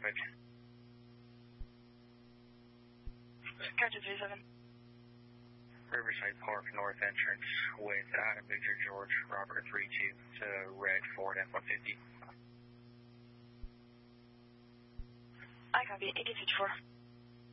traffic. Gotcha, 37. Riverside Park North entrance with Adam Victor George, Robert 32 to red Ford F-150. I copy, 1854.